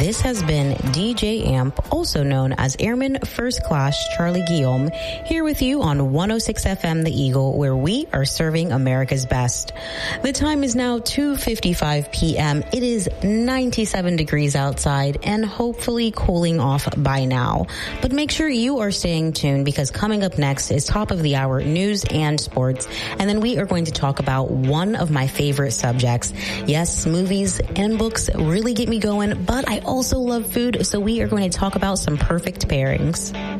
This has been DJ Amp, also known as Airman First Class Charlie Guillaume, here with you on 106 FM The Eagle, where we are serving America's best. The time is now 2:55 p.m. It is 97 degrees outside and hopefully cooling off by now. But make sure you are staying tuned, because coming up next is top of the hour news and sports. And then we are going to talk about one of my favorite subjects. Yes, movies and books really get me going, but I also love food, so we are going to talk about some perfect pairings.